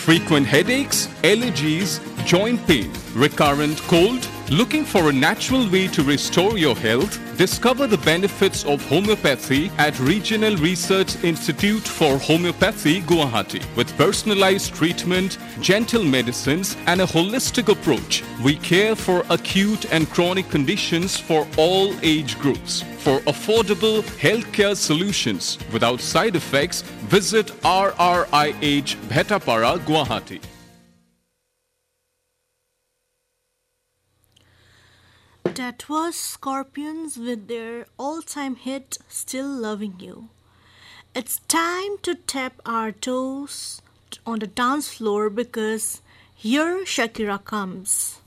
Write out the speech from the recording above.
Frequent headaches, allergies, joint pain, recurrent cold? Looking for a natural way to restore your health? Discover the benefits of homeopathy at Regional Research Institute for Homeopathy, Guwahati. With personalized treatment, gentle medicines, and a holistic approach, we care for acute and chronic conditions for all age groups. For affordable healthcare solutions without side effects, visit RRIH Bhetapara, Guwahati. That was Scorpions with their all-time hit Still Loving You. It's time to tap our toes on the dance floor because here Shakira comes.